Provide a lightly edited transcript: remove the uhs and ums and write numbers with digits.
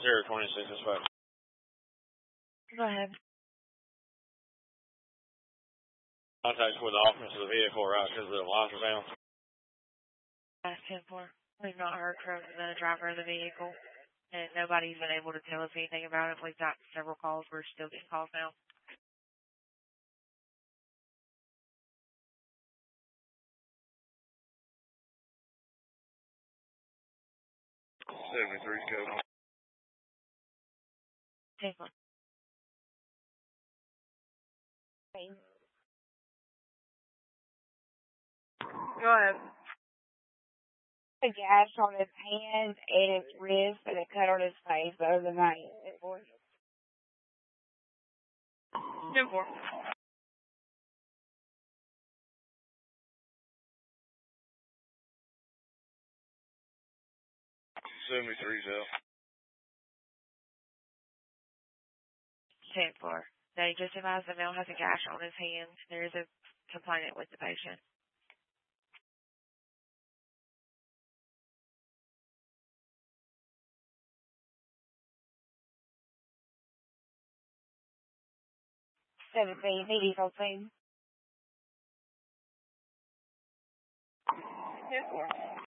026 is fine. Go ahead. Contact with the occupants of the vehicle, right, because the lights are down. That's 10-4. We've not heard from the driver of the vehicle, and nobody's been able to tell us anything about it. We've got several calls. We're still getting calls now. Code. 10-4. Go ahead. A gash on his hand and his wrist and a cut on his face. Other than that, 10-4. 73 Zell. 10-4. They just advised the male has a gash on his hand. There is a complainant with the patient. VD 14. 10-4.